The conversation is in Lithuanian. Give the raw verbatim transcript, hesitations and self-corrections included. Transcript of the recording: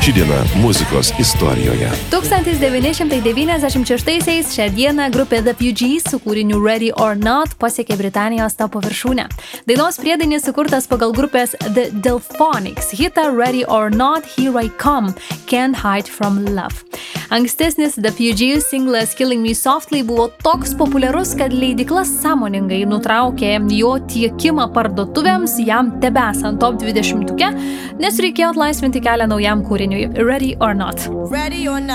Ši diena muzikos istorijoje. tūkstantis devyni šimtai devyniasdešimt šeštaisiais šią dieną grupė The Fugees su kūriniu Ready or Not pasiekė Britanijos topo viršūnę. Dainos priedainis sukurtas pagal grupės The Delphonics hitą Ready or Not, Here I Come, Can't Hide from Love. Ankstesnis The Fugees singlas Killing Me Softly buvo toks populiarus, kad leidykla sąmoningai nutraukė jo tiekimą parduotuvėms jam tebesant top dvidešimtuke, nes reikėjo atlaisvinti kelią naujam kūriniui Ready or Not. Ready or not.